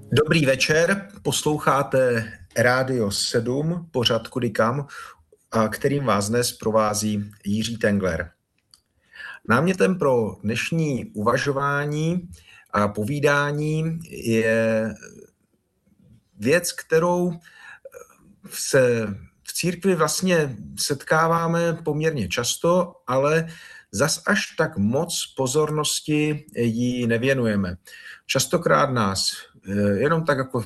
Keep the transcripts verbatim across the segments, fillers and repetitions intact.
Dobrý večer, posloucháte Rádio sedm, pořad Kudy kam, a kterým vás dnes provází Jiří Tengler. Námětem pro dnešní uvažování a povídání je věc, kterou se v církvi vlastně setkáváme poměrně často, ale zas až tak moc pozornosti jí nevěnujeme. Častokrát nás jenom tak jako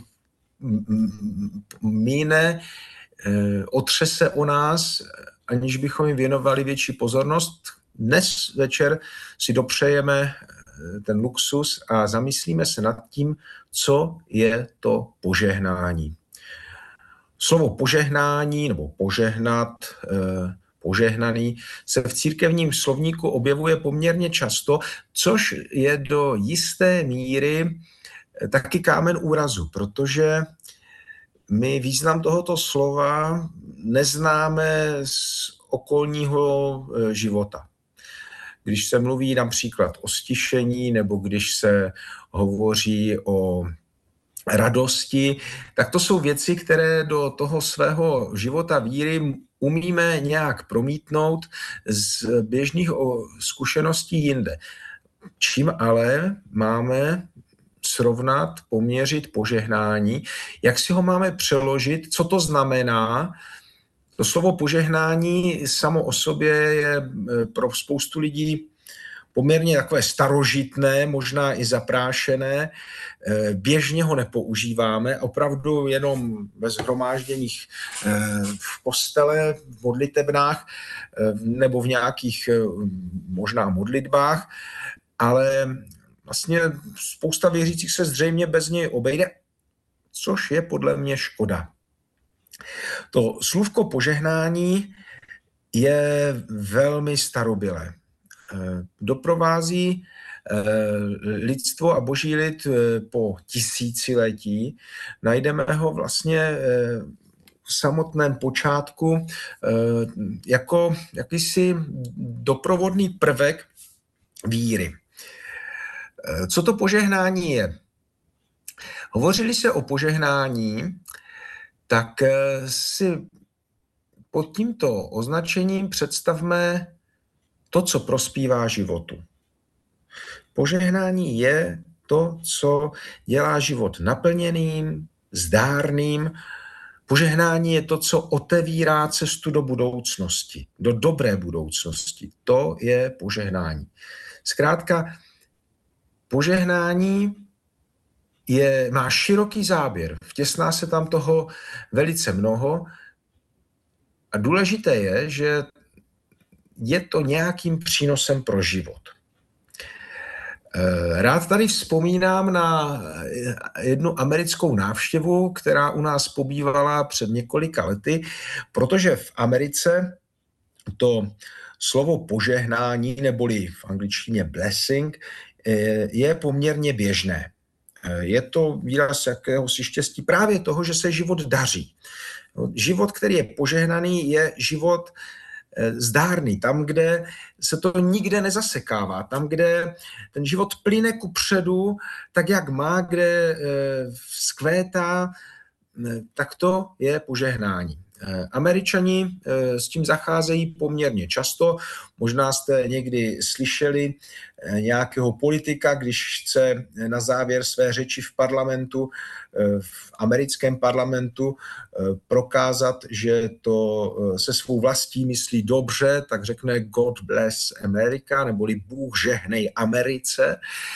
míne, otřese o nás, aniž bychom jim věnovali větší pozornost. Dnes večer si dopřejeme ten luxus a zamyslíme se nad tím, co je to požehnání. Slovo požehnání nebo požehnat, požehnaný se v církevním slovníku objevuje poměrně často, což je do jisté míry taky kámen úrazu, protože my význam tohoto slova neznáme z okolního života. Když se mluví například o stišení nebo když se hovoří o radosti, tak to jsou věci, které do toho svého života víry umíme nějak promítnout z běžných zkušeností jinde. Čím ale máme srovnat, poměřit požehnání, jak si ho máme přeložit, co to znamená. To slovo požehnání samo o sobě je pro spoustu lidí poměrně takové starožitné, možná i zaprášené. Běžně ho nepoužíváme, opravdu jenom ve shromážděních v kostele, v modlitebnách nebo v nějakých možná modlitbách, ale vlastně spousta věřících se zřejmě bez něj obejde, což je podle mě škoda. To slůvko požehnání je velmi starobylé. Doprovází lidstvo a boží lid po tisíciletí. Najdeme ho vlastně v samotném počátku jako jakýsi doprovodný prvek víry. Co to požehnání je? Hovořili se o požehnání, tak si pod tímto označením představme to, co prospívá životu. Požehnání je to, co dělá život naplněným, zdárným. Požehnání je to, co otevírá cestu do budoucnosti, do dobré budoucnosti. To je požehnání. Zkrátka, požehnání je, má široký záběr, vtěsná se tam toho velice mnoho a důležité je, že je to nějakým přínosem pro život. Rád tady vzpomínám na jednu americkou návštěvu, která u nás pobývala před několika lety, protože v Americe to slovo požehnání, neboli v angličtině blessing, je poměrně běžné. Je to výraz jakéhosi štěstí právě toho, že se život daří. Život, který je požehnaný, je život zdárný, tam, kde se to nikde nezasekává, tam, kde ten život plyne kupředu, tak jak má, kde vzkvétá, tak to je požehnání. Američani s tím zacházejí poměrně často. Možná jste někdy slyšeli nějakého politika, když chce na závěr své řeči v parlamentu, v americkém parlamentu prokázat, že to se svou vlastí myslí dobře, tak řekne God bless America, neboli Bůh žehnej Americe.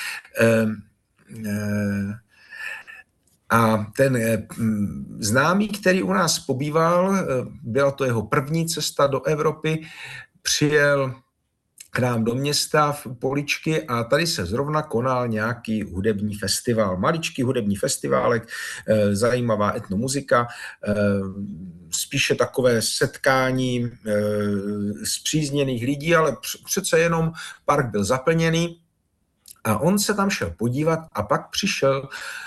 A ten známý, který u nás pobýval, byla to jeho první cesta do Evropy, přijel k nám do města v Poličky a tady se zrovna konal nějaký hudební festival. Maličký hudební festiválek, zajímavá etnomuzika, spíše takové setkání spřízněných lidí, ale přece jenom park byl zaplněný. A on se tam šel podívat a pak přišel